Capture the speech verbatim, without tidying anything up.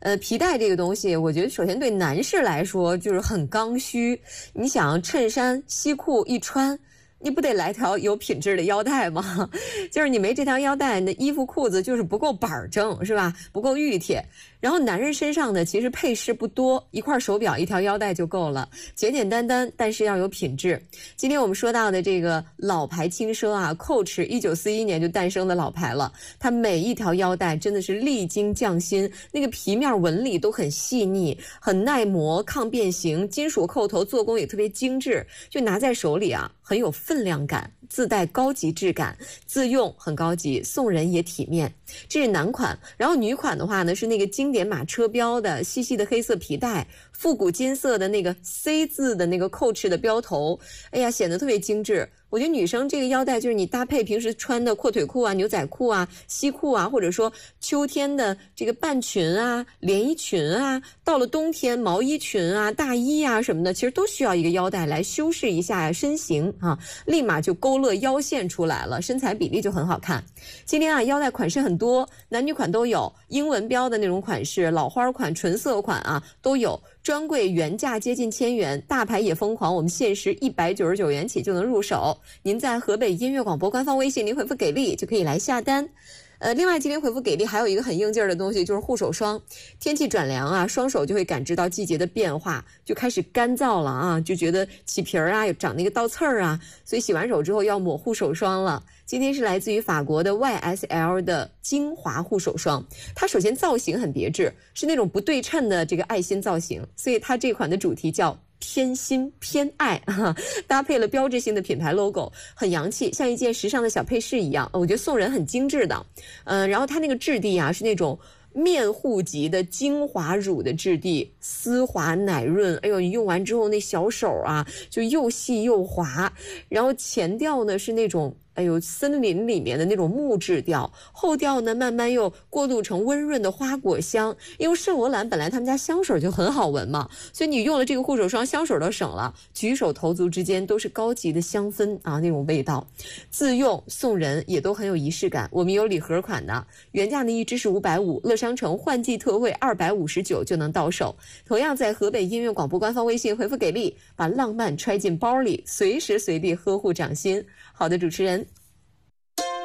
呃，皮带这个东西，我觉得首先对男士来说就是很刚需。你想衬衫、西裤一穿，你不得来条有品质的腰带吗？就是你没这条腰带，你的衣服裤子就是不够板正，是吧？不够熨帖。然后男人身上呢，其实配饰不多，一块手表、一条腰带就够了，简简单单，但是要有品质。今天我们说到的这个老牌轻奢啊 ，Coach 一九四一年就诞生的老牌了，它每一条腰带真的是历经匠心，那个皮面纹理都很细腻，很耐磨、抗变形，金属扣头做工也特别精致，就拿在手里啊，很有分量感，自带高级质感，自用很高级，送人也体面。这是男款，然后女款的话呢，是那个经典马车标的细细的黑色皮带，复古金色的那个 C 字的那个 Coach 的标头，哎呀，显得特别精致。我觉得女生这个腰带就是你搭配平时穿的阔腿裤啊、牛仔裤啊、西裤啊，或者说秋天的这个半裙啊、连衣裙啊，到了冬天毛衣裙啊、大衣啊什么的，其实都需要一个腰带来修饰一下身形啊，立马就勾勒腰线出来了，身材比例就很好看。今天啊，腰带款式很多，男女款都有，英文标的那种款式、老花款、纯色款啊都有。专柜原价接近千元，大牌也疯狂，我们限时一百九十九元起就能入手。您在河北音乐广播官方微信，您回复给力就可以来下单。呃，另外今天回复给力还有一个很应劲儿的东西，就是护手霜。天气转凉啊，双手就会感知到季节的变化，就开始干燥了啊，就觉得起皮儿啊，有长那个倒刺儿啊，所以洗完手之后要抹护手霜了。今天是来自于法国的 Y S L 的精华护手霜，它首先造型很别致，是那种不对称的这个爱心造型，所以它这款的主题叫偏心偏爱，啊，搭配了标志性的品牌 logo， 很洋气，像一件时尚的小配饰一样，我觉得送人很精致的。嗯、呃，然后它那个质地啊是那种面护级的精华乳的质地，丝滑奶润，哎呦，你用完之后那小手啊就又细又滑，然后前调呢是那种哎呦，森林里面的那种木质调，后调呢慢慢又过渡成温润的花果香。因为圣罗兰本来他们家香水就很好闻嘛，所以你用了这个护手霜，香水都省了，举手投足之间都是高级的香氛啊，那种味道。自用送人也都很有仪式感。我们有礼盒款的，原价呢一支是五百五，乐商城换季特惠二百五十九就能到手。同样在河北音乐广播官方微信回复给力，把浪漫揣进包里，随时随地呵护掌心。好的，主持人。